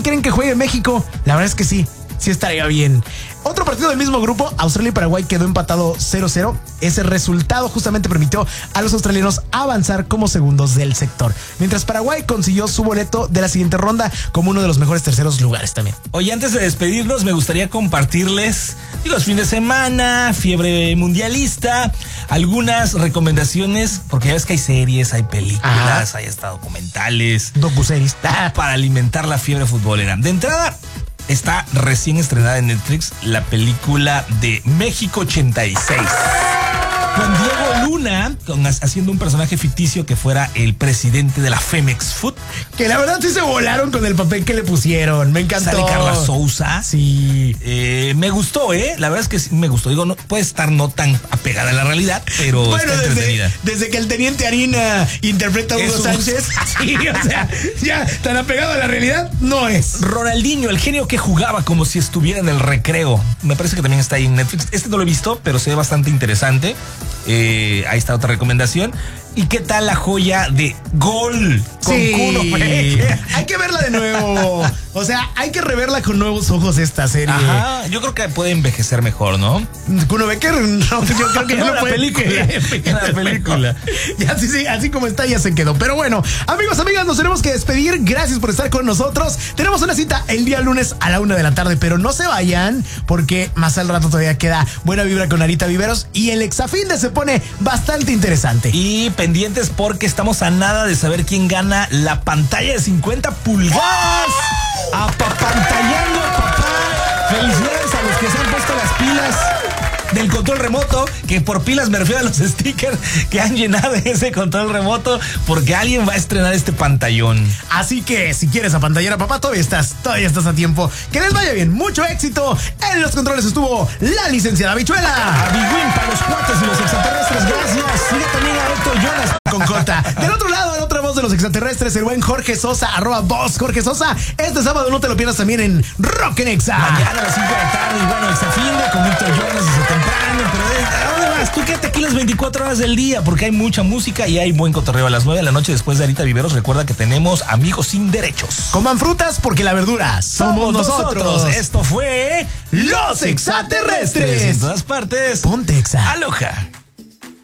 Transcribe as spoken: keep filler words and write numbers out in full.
quieren que juegue México? La verdad es que sí, sí estaría bien. Otro partido del mismo grupo, Australia y Paraguay, quedó empatado cero cero. Ese resultado justamente permitió a los australianos avanzar como segundos del sector, mientras Paraguay consiguió su boleto de la siguiente ronda como uno de los mejores terceros lugares también. Oye, antes de despedirnos, me gustaría compartirles, digo, es fin de semana, fiebre mundialista, algunas recomendaciones, porque ya ves que hay series, hay películas, Ajá. hay hasta documentales, docuseries, para alimentar la fiebre futbolera. De entrada, está recién estrenada en Netflix la película de México ochenta y seis. Con Diego Luna, con, haciendo un personaje ficticio que fuera el presidente de la Femex Food. Que la verdad sí se volaron con el papel que le pusieron. Me encantó. Sale Carla Souza. Sí. Eh, me gustó, ¿eh? La verdad es que sí me gustó. Digo, no puede estar no tan apegada a la realidad, pero bueno, está desde, entretenida. Desde que el teniente Harina interpreta a Hugo Sánchez. Sí, o sea, ya tan apegado a la realidad no es. Ronaldinho, el genio que jugaba como si estuviera en el recreo. Me parece que también está ahí en Netflix. Este no lo he visto, pero se ve bastante interesante. Eh, ahí está otra recomendación. ¿Y qué tal la joya de Gol con sí. Kuno Becker? Hay que verla de nuevo. O sea, hay que reverla con nuevos ojos esta serie. Ajá, yo creo que puede envejecer mejor, ¿no? Kuno Becker, no, yo creo que ya no, la puede película. La película. Ya así, sí, así como está, ya se quedó. Pero bueno, amigos, amigas, nos tenemos que despedir. Gracias por estar con nosotros. Tenemos una cita el día lunes a la una de la tarde, pero no se vayan, porque más al rato todavía queda Buena Vibra con Arita Viveros y el Exafinde se pone bastante interesante. Y pendientes porque estamos a nada de saber quién gana la pantalla de cincuenta pulgadas. Apapantallando a papá. Felicidades a los que se han puesto las pilas del control remoto, que por pilas me refiero a los stickers que han llenado ese control remoto, porque alguien va a estrenar este pantallón. Así que si quieres apantallar a papá, todavía estás, todavía estás a tiempo. Que les vaya bien, mucho éxito. En los controles estuvo la licenciada Bichuela. A Biguín para los cuates y los extraterrestres, gracias. Sigue también a Héctor Jonas con J. Del otro lado, la otra voz de los extraterrestres, el buen Jorge Sosa, arroba voz Jorge Sosa. Este sábado no te lo pierdas también en Rock en Exa. Mañana a las cinco de la tarde, y bueno, Exafinde con Héctor Jonas desde temprano. Pero ¿a dónde vas? Tú quédate aquí las veinticuatro horas del día, porque hay mucha música y hay buen cotorreo. A las nueve de la noche, después de Arita Viveros, recuerda que tenemos Amigos Sin Derechos. Coman frutas porque la verdura somos, somos nosotros. nosotros. Esto fue Los Extraterrestres. En todas partes. Ponte Exa. Aloha.